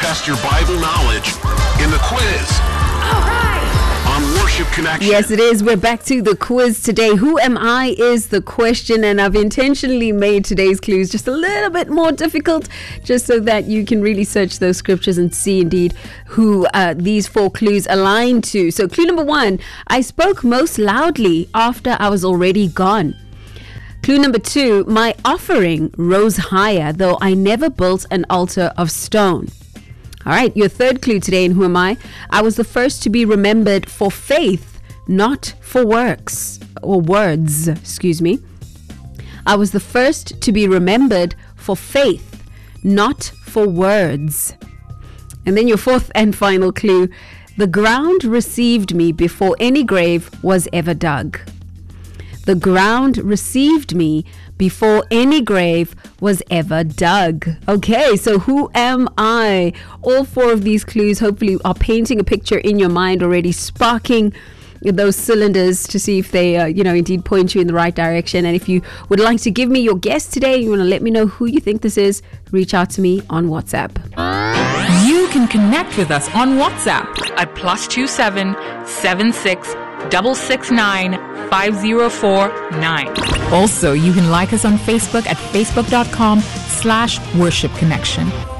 test your Bible knowledge in the quiz. All right. On Worship Connection. Yes, it is. We're back to the quiz today. Who am I is the question, and I've intentionally made today's clues just a little bit more difficult, just so that you can really search those scriptures and see indeed who these 4 clues align to. So clue number 1, I spoke most loudly after I was already gone. Clue number 2, my offering rose higher, though I never built an altar of stone. All right, your third clue today in Who Am I? I was the first to be remembered for faith, not for works or words, excuse me. I was the first to be remembered for faith, not for words. And then your fourth and final clue, the ground received me before any grave was ever dug. The ground received me before any grave was ever dug. Okay, so who am I? All 4 of these clues hopefully are painting a picture in your mind already, sparking those cylinders to see if they, indeed point you in the right direction. And if you would like to give me your guess today, you want to let me know who you think this is, reach out to me on WhatsApp. You can connect with us on WhatsApp at +27 76 669 5049. Also, you can like us on Facebook at facebook.com/worshipconnection.